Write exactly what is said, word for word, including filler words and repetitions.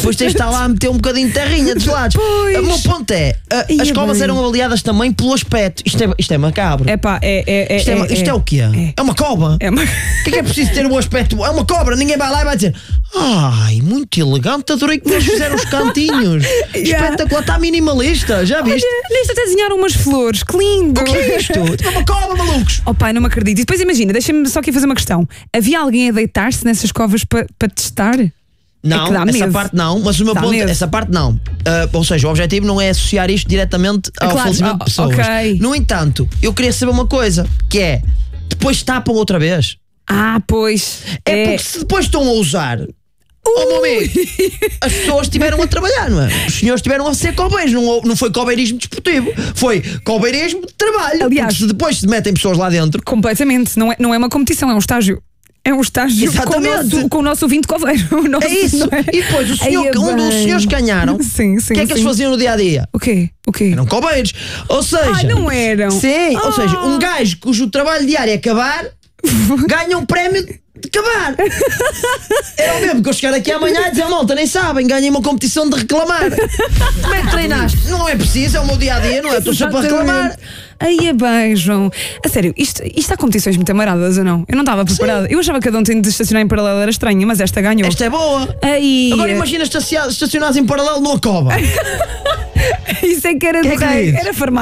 depois tens de estar lá a meter um bocadinho de terrinha dos lados. Pois. O meu ponto é, a, Ia as covas bem. eram avaliadas também pelo aspecto. Isto é, isto é macabro. Epá, é, é, é, Isto é, é, isto é, o quê? É, É uma cobra? é uma... O que é que é preciso ter um aspecto? É uma cobra, ninguém vai lá e vai dizer ai, muito elegante, adorei como eles fizeram os cantinhos. Yeah. Espetacular, está minimalista, já viste? Olha, neste até desenharam umas flores, que lindo! O que é isto? Tipo uma cobra, malucos! Oh pai, não me acredito. E depois imagina, deixa-me só aqui fazer uma questão. Havia alguém a deitar-se nessas covas para pa testar? Não, É que dá essa medo. parte não, mas o meu Dá ponto, medo. essa parte não. Uh, ou seja, o objetivo não é associar isto diretamente ao Claro, falecimento oh, de pessoas. ok. No entanto, eu queria saber uma coisa, que é, depois tapam outra vez. Ah, pois. É, porque se depois estão a usar, oh meu amigo, as pessoas estiveram a trabalhar, não é? Os senhores estiveram a ser cobeiros, não, não foi cobeirismo desportivo, foi cobeirismo de trabalho. Aliás, porque se depois se metem pessoas lá dentro. Completamente. Não é, não é uma competição, é um estágio. É um estágio com o, Exatamente. nosso, com o nosso ouvinte coveiro. O nosso, É isso. não é? E depois o senhor, Aí é um dos bem. senhores que ganharam, Sim, sim. o que é que eles sim. faziam no dia a dia? O quê? O quê? Eram cobeiros. Ou seja, Ah, não eram? Sim, Ah. ou seja, um gajo cujo trabalho diário é acabar ganha um prémio de acabar. Era o mesmo que eu chegar aqui amanhã e dizer, malta, nem sabem, ganhei uma competição de reclamar. Como é que treinaste? Não é preciso, é o meu dia a dia, não é? Estou sempre a reclamar. Aí é bem, João. A sério, isto, isto há competições muito amaradas ou não? Eu não estava preparada. Eu achava que cada um tem de estacionar em paralelo era estranho, mas esta ganhou. Esta é boa. Aí. Agora imagina estacionares em paralelo numa cova. Isso é que era, Que é que de rei. dizes? Era farmácia.